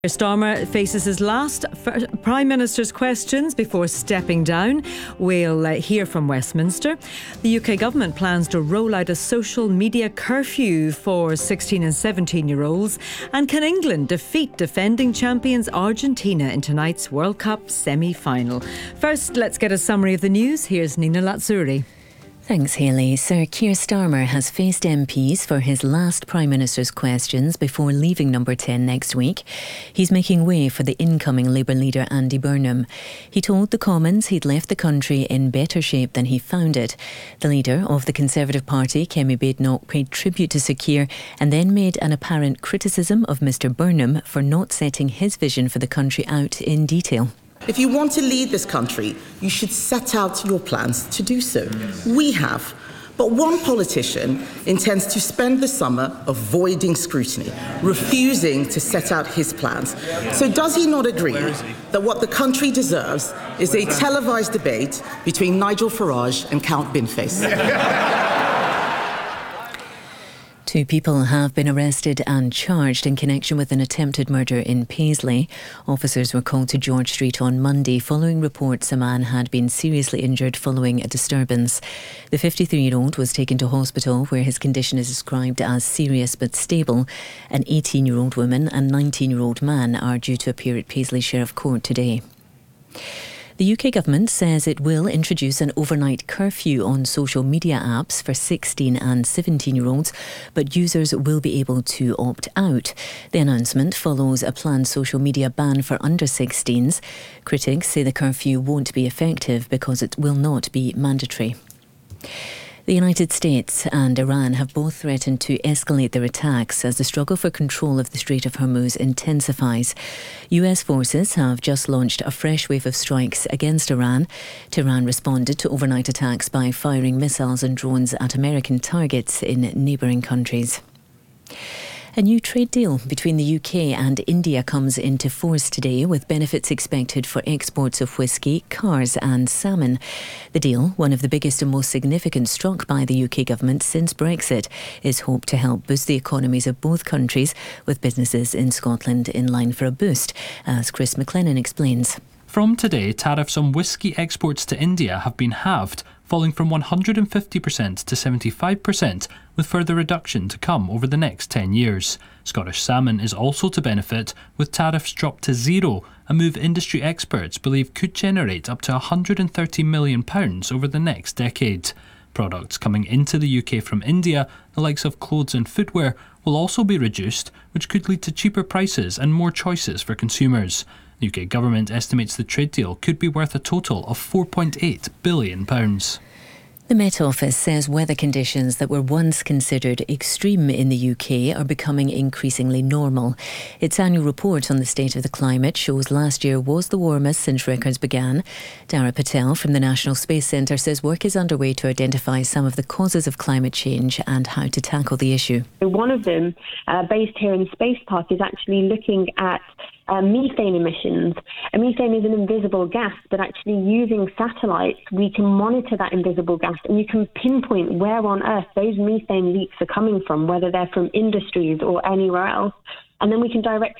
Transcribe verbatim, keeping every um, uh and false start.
Keir Starmer faces his last Prime Minister's questions before stepping down. We'll uh, hear from Westminster. The U K government plans to roll out a social media curfew for sixteen and seventeen year olds. And can England defeat defending champions Argentina in tonight's World Cup semi-final? First, let's get a summary of the news. Here's Nina Lazzuri. Thanks, Hayley. Sir Keir Starmer has faced M Ps for his last Prime Minister's questions before leaving Number ten next week. He's making way for the incoming Labour leader Andy Burnham. He told the Commons he'd left the country in better shape than he found it. The leader of the Conservative Party, Kemi Badenoch, paid tribute to Sir Keir and then made an apparent criticism of Mr Burnham for not setting his vision for the country out in detail. If you want to lead this country, you should set out your plans to do so. We have. But one politician intends to spend the summer avoiding scrutiny, refusing to set out his plans. So does he not agree that what the country deserves is a televised debate between Nigel Farage and Count Binface? Two people have been arrested and charged in connection with an attempted murder in Paisley. Officers were called to George Street on Monday following reports a man had been seriously injured following a disturbance. The fifty-three-year-old was taken to hospital where his condition is described as serious but stable. An eighteen-year-old woman and nineteen-year-old man are due to appear at Paisley Sheriff Court today. The U K government says it will introduce an overnight curfew on social media apps for sixteen and seventeen year olds, but users will be able to opt out. The announcement follows a planned social media ban for under sixteens. Critics say the curfew won't be effective because it will not be mandatory. The United States and Iran have both threatened to escalate their attacks as the struggle for control of the Strait of Hormuz intensifies. U S forces have just launched a fresh wave of strikes against Iran. Tehran responded to overnight attacks by firing missiles and drones at American targets in neighbouring countries. A new trade deal between the U K and India comes into force today, with benefits expected for exports of whisky, cars and salmon. The deal, one of the biggest and most significant struck by the U K government since Brexit, is hoped to help boost the economies of both countries, with businesses in Scotland in line for a boost, as Chris McLennan explains. From today, tariffs on whisky exports to India have been halved, falling from one hundred fifty percent to seventy-five percent, with further reduction to come over the next ten years. Scottish salmon is also to benefit, with tariffs dropped to zero, a move industry experts believe could generate up to one hundred thirty million pounds over the next decade. Products coming into the U K from India, the likes of clothes and footwear, will also be reduced, which could lead to cheaper prices and more choices for consumers. The U K government estimates the trade deal could be worth a total of four point eight billion pounds. The Met Office says weather conditions that were once considered extreme in the U K are becoming increasingly normal. Its annual report on the state of the climate shows last year was the warmest since records began. Dara Patel from the National Space Centre says work is underway to identify some of the causes of climate change and how to tackle the issue. One of them, uh, based here in Space Park, is actually looking at Uh, methane emissions. And methane is an invisible gas, but actually using satellites, we can monitor that invisible gas and you can pinpoint where on Earth those methane leaks are coming from, whether they're from industries or anywhere else. And then we can direct